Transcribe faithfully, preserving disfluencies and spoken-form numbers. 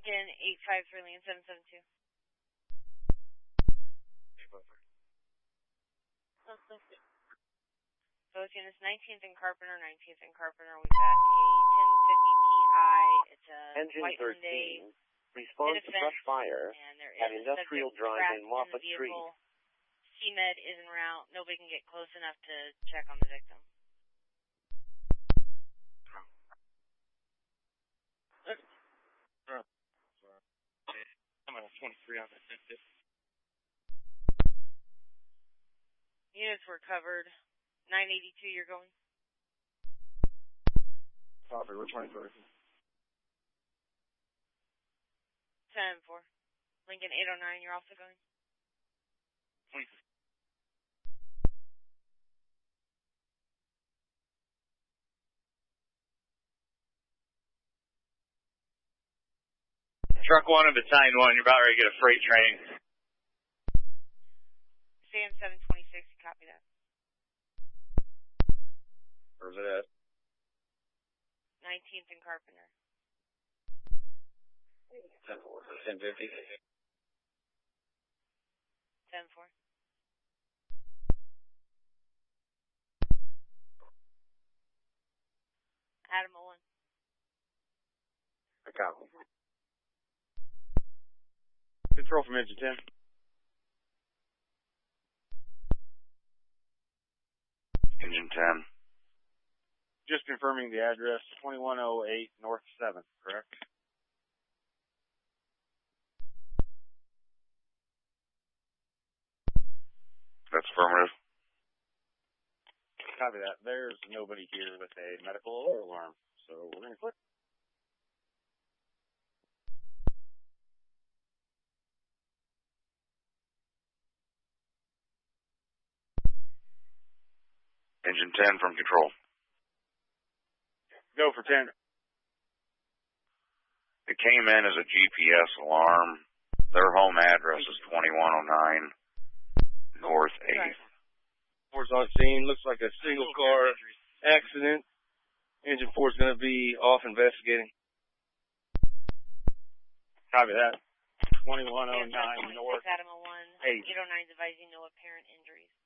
Lincoln eight five three, Lincoln seven seven two. Both units, nineteenth and Carpenter, nineteenth and Carpenter. We've got a ten fifty P I. It's a Engine white thirteen. Hyundai. Response to brush fire And there at is Industrial a Drive in Moffett in Street. C Med is en route. Nobody can get close enough to check on the victim. I'm on a twenty-three on that. Units were covered. nine eighty-two, you're going? Copy, we're twenty-three. ten four. Lincoln eight oh nine, you're also going? twenty-three. Truck one and Battalion one, you're about ready to get a freight train. Sam seven twenty-six, you copy that? Where's it at? nineteenth and Carpenter. ten fifty. ten four. Adam one. I copy. Control from engine ten. Engine ten. Just confirming the address, twenty-one oh eight North seventh, correct? That's affirmative. Copy that. There's nobody here with a medical alarm, so we're going to click. Engine ten from control. Go for ten. It came in as a G P S alarm. Their home address is twenty-one oh nine North eighth. Four's on scene. Looks like a single car accident. Engine four's going to be off investigating. Copy that. twenty-one oh nine North Adam one. eight. eight oh nine advising no apparent injuries.